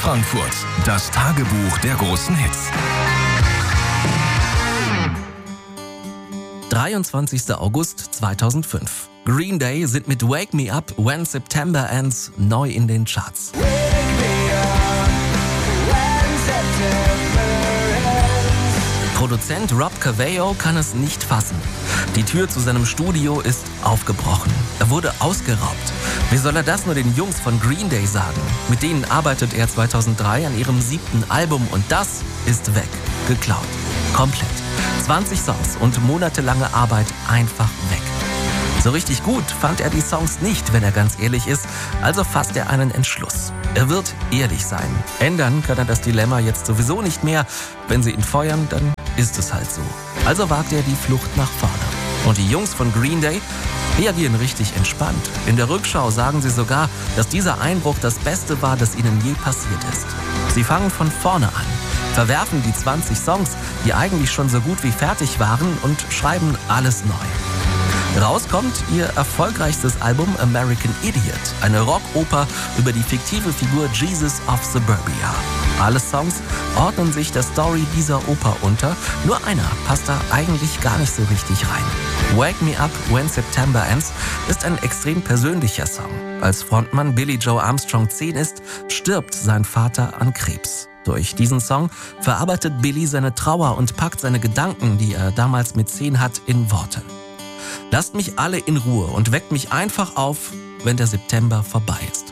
Frankfurt, das Tagebuch der großen Hits. 23. August 2005. Green Day sind mit Wake Me Up When September Ends neu in den Charts. Produzent Rob Cavallo kann es nicht fassen. Die Tür zu seinem Studio ist aufgebrochen. Er wurde ausgeraubt. Wie soll er das nur den Jungs von Green Day sagen? Mit denen arbeitet er 2003 an ihrem 7. Album und das ist weg. Geklaut. Komplett. 20 Songs und monatelange Arbeit einfach weg. So richtig gut fand er die Songs nicht, wenn er ganz ehrlich ist, also fasst er einen Entschluss. Er wird ehrlich sein. Ändern kann er das Dilemma jetzt sowieso nicht mehr. Wenn sie ihn feuern, dann ist es halt so. Also wagt er die Flucht nach vorne. Und die Jungs von Green Day reagieren richtig entspannt. In der Rückschau sagen sie sogar, dass dieser Einbruch das Beste war, das ihnen je passiert ist. Sie fangen von vorne an, verwerfen die 20 Songs, die eigentlich schon so gut wie fertig waren und schreiben alles neu. Rauskommt ihr erfolgreichstes Album American Idiot, eine Rockoper über die fiktive Figur Jesus of Suburbia. Alle Songs ordnen sich der Story dieser Oper unter, nur einer passt da eigentlich gar nicht so richtig rein. Wake Me Up When September Ends ist ein extrem persönlicher Song. Als Frontmann Billy Joe Armstrong 10 ist, stirbt sein Vater an Krebs. Durch diesen Song verarbeitet Billy seine Trauer und packt seine Gedanken, die er damals mit 10 hat, in Worte. Lasst mich alle in Ruhe und weckt mich einfach auf, wenn der September vorbei ist.